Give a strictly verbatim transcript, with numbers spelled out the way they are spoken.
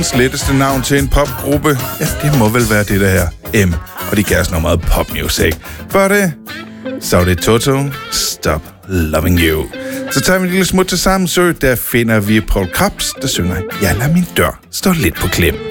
letteste navn til en popgruppe, ja, det må vel være det der her, M, og de kan sådan noget meget popmusik. For det, så er det Toto, Stop Loving You. Så tager vi en lille smut til Samsø, der finder vi Paul Krabs, der synger, jeg lader min dør stå lidt på klem.